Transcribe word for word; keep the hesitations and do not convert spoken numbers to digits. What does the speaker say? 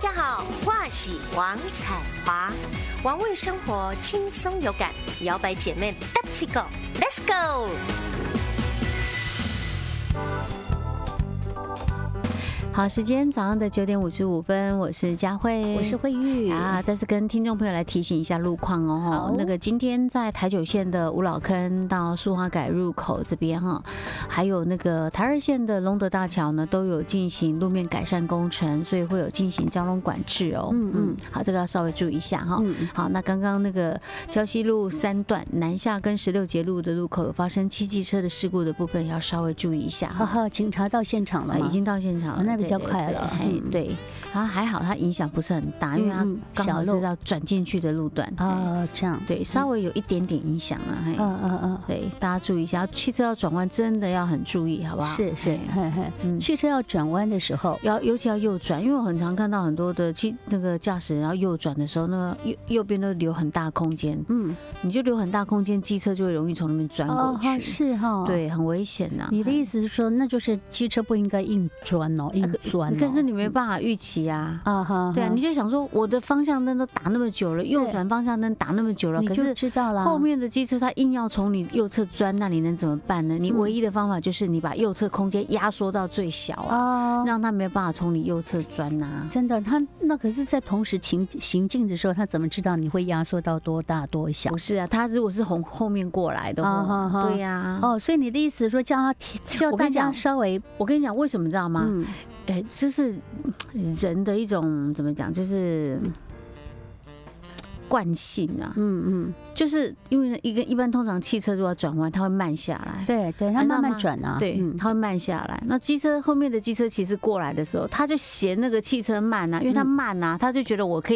家好，我是王彩华，玩味生活轻松有感，摇摆姐妹搭起 go，Let's go。 好，时间早上的九点五十五分，我是佳慧， 我是慧玉啊。再次跟听众朋友来提醒一下路况哦。那个今天在台九线的五老坑到苏花改入口这边哈，还有那个台二线的龙德大桥呢，都有进行路面改善工程，所以会有进行交通管制哦。嗯嗯，好，这个要稍微注意一下哈。嗯、好，那刚刚那个礁溪路三段南下跟十六节路的路口有发生汽机车的事故的部分，也要稍微注意一下哈。 好，警察到现场了吗？ 已经到现场了。 那比较快了， 对，对对，然后还好，它影响不是很大，因为它刚好是要转进去的路段哦，这样对，稍微有一点点影响啊，嗯嗯嗯，对，大家注意一下，汽车要转弯真的要很注意，好不好？ 是是，嗯，汽车要转弯的时候， 要尤其要右转，因为我很常看到很多的汽那个驾驶人要右转的时候，那个右右边都留很大空间，嗯，你就留很大空间，机车就会容易从那边钻过去， 是哈， 对，很危险呐。 你的意思是说，那就是机车不应该硬钻哦，硬钻。 可是你没办法预期啊，啊哈，对啊，你就想说我的方向灯都打那么久了，右转方向灯打那么久了，可是知道了， 后面的机车它硬要从你右侧钻，那你能怎么办呢？你唯一的方法就是你把右侧空间压缩到最小啊，让它没有办法从你右侧钻呐。 真的，他那可是在同时行行进的时候，他怎么知道你会压缩到多大多小？ 不是啊，他如果是从后面过来的话，对呀， 哦，所以你的意思说叫他叫大家稍微， 我跟你讲为什么知道吗？嗯哎，这是人的一种怎么讲，就是惯性啊。嗯嗯，就是因为一个一般通常汽车如果要转弯，它会慢下来。 对对，它慢慢转啊。 对，它会慢下来。那机车后面的机车其实过来的时候，他就嫌那个汽车慢啊，因为它慢啊，他就觉得我可以